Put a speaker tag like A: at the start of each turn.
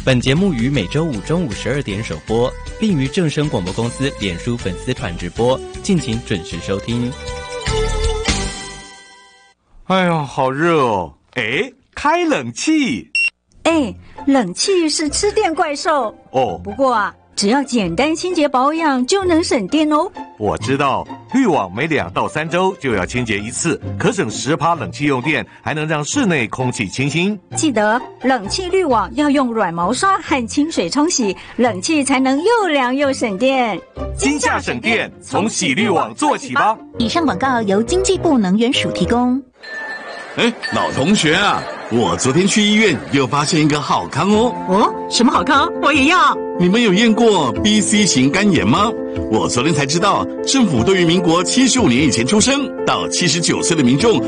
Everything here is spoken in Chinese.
A: 本节目于每周五中午12点首播，并于正声广播公司脸书粉丝团直播，敬请准时收听。
B: 哎呀，好热哦！哎，开冷气。
C: 哎，冷气是吃电怪兽
B: 哦。
C: 不过啊，只要简单清洁保养就能省电哦。
B: 我知道，滤网每2到3周就要清洁一次，可省10%冷气用电，还能让室内空气清新。
C: 记得冷气滤网要用软毛刷和清水冲洗，冷气才能又凉又省电。
B: 今夏省电，从洗滤网做起吧。
D: 以上广告由经济部能源署提供。
E: 哎，老同学啊，我昨天去医院又发现一个好康哦。
F: 哦，什么好康？我也要。
E: 你们有验过 BC 型肝炎吗？我昨天才知道，政府对于民国75年以前出生到79岁的民众